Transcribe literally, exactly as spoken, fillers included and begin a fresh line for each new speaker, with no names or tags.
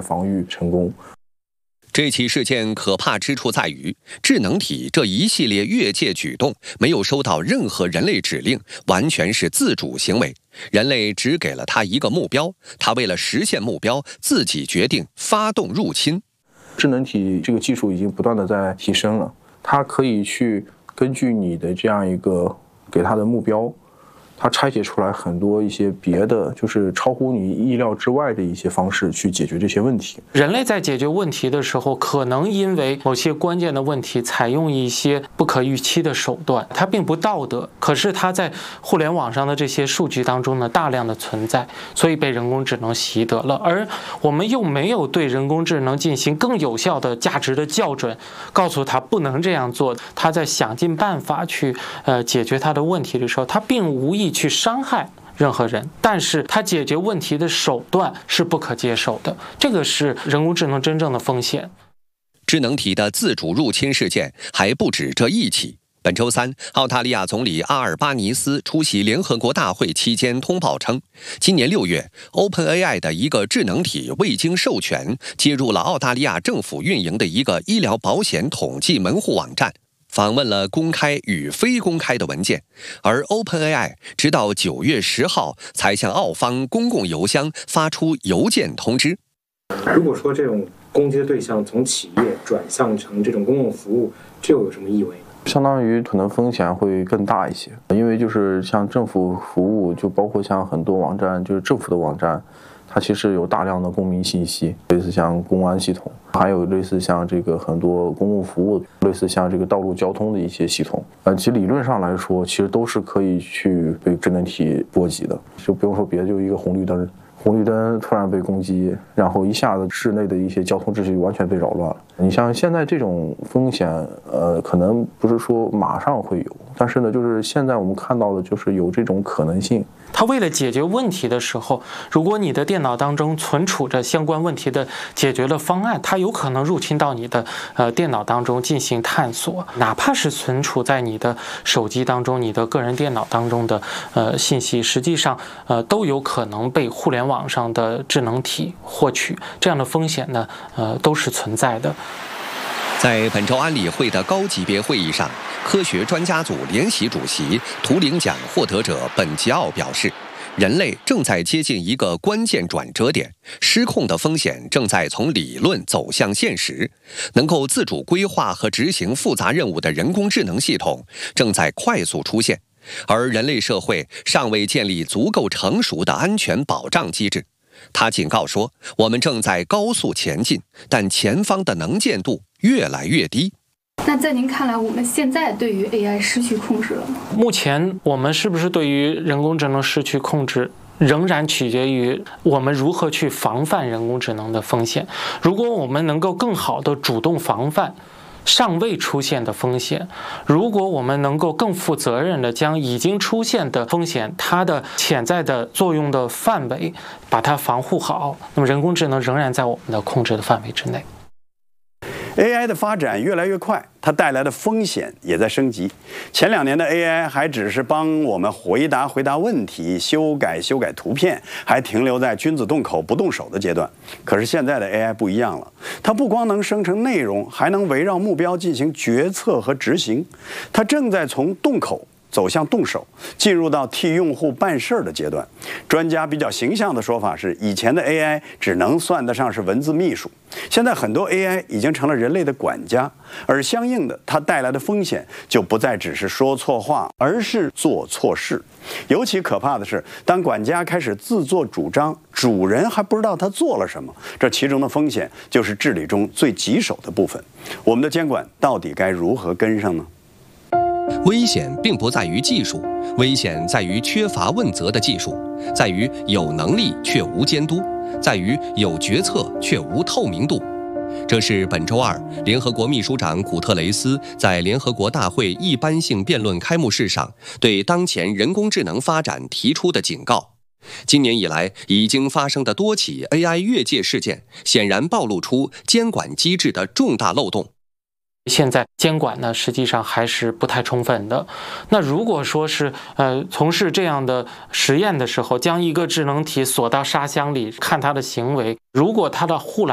防御成功。
这起事件可怕之处在于，智能体这一系列越界举动没有收到任何人类指令，完全是自主行为。人类只给了它一个目标，它为了实现目标，自己决定发动入侵。
智能体这个技术已经不断的在提升了，它可以去根据你的这样一个给它的目标，它拆解出来很多一些别的，就是超乎你意料之外的一些方式去解决这些问题。
人类在解决问题的时候，可能因为某些关键的问题采用一些不可预期的手段，它并不道德，可是它在互联网上的这些数据当中呢，大量的存在，所以被人工智能习得了。而我们又没有对人工智能进行更有效的价值的校准，告诉它不能这样做。它在想尽办法去呃解决它的问题的时候，它并无意去伤害任何人，但是它解决问题的手段是不可接受的，这个是人工智能真正的风险。
智能体的自主入侵事件还不止这一起。本周三，澳大利亚总理阿尔巴尼斯出席联合国大会期间通报称，今年六月 ，OpenAI 的一个智能体未经授权接入了澳大利亚政府运营的一个医疗保险统计门户网站，访问了公开与非公开的文件，而 OpenAI 直到九月十号才向澳方公共邮箱发出邮件通知。
如果说这种攻击的对象从企业转向成这种公共服务，这又有什么意味？
相当于可能风险会更大一些，因为就是像政府服务，就包括像很多网站，就是政府的网站，它其实有大量的公民信息，类似像公安系统，还有类似像这个很多公共服务，类似像这个道路交通的一些系统。呃，其实理论上来说，其实都是可以去被智能体波及的，就不用说别的，就一个红绿灯。红绿灯突然被攻击，然后一下子市内的一些交通秩序完全被扰乱了。你像现在这种风险，呃，可能不是说马上会有，但是呢，就是现在我们看到的，就是有这种可能性。
它为了解决问题的时候，如果你的电脑当中存储着相关问题的解决的方案，它有可能入侵到你的呃电脑当中进行探索，哪怕是存储在你的手机当中、你的个人电脑当中的呃信息，实际上呃都有可能被互联网上的智能体获取，这样的风险呢，呃都是存在的。
在本周安理会的高级别会议上，科学专家组联席主席、图灵奖获得者本吉奥表示，人类正在接近一个关键转折点，失控的风险正在从理论走向现实，能够自主规划和执行复杂任务的人工智能系统正在快速出现，而人类社会尚未建立足够成熟的安全保障机制。他警告说，我们正在高速前进，但前方的能见度越来越低。
那在您看来，我们现在对于 A I 失去控制了吗？
目前我们是不是对于人工智能失去控制，仍然取决于我们如何去防范人工智能的风险。如果我们能够更好的主动防范尚未出现的风险，如果我们能够更负责任的将已经出现的风险，它的潜在的作用的范围把它防护好，那么人工智能仍然在我们的控制的范围之内。
A I 的发展越来越快，它带来的风险也在升级。前两年的 A I 还只是帮我们回答回答问题、修改修改图片，还停留在君子动口不动手的阶段。可是现在的 A I 不一样了，它不光能生成内容，还能围绕目标进行决策和执行。它正在从动口走向动手，进入到替用户办事儿的阶段。专家比较形象的说法是，以前的 A I 只能算得上是文字秘书，现在很多 A I 已经成了人类的管家，而相应的，它带来的风险就不再只是说错话，而是做错事。尤其可怕的是，当管家开始自作主张，主人还不知道他做了什么，这其中的风险就是治理中最棘手的部分。我们的监管到底该如何跟上呢？
危险并不在于技术，危险在于缺乏问责的技术，在于有能力却无监督，在于有决策却无透明度。这是本周二联合国秘书长古特雷斯在联合国大会一般性辩论开幕式上对当前人工智能发展提出的警告。今年以来已经发生的多起 A I 越界事件，显然暴露出监管机制的重大漏洞。
现在监管呢，实际上还是不太充分的。那如果说是呃从事这样的实验的时候，将一个智能体锁到沙箱里看它的行为，如果它的护栏